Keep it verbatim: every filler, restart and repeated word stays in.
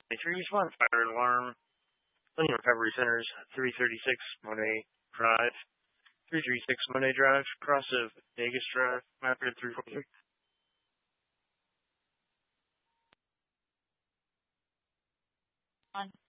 Three response fire alarm. Clean Recovery Centers, three thirty-six Monet Drive, three thirty-six Monet Drive, cross of Vegas Drive, map grid three forty-three. On.